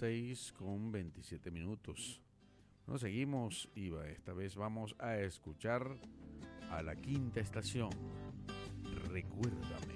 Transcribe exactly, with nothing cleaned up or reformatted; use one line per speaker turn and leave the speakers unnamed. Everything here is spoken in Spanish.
seis con veintisiete minutos. Nos seguimos y esta vez vamos a escuchar a La Quinta Estación. Recuérdame.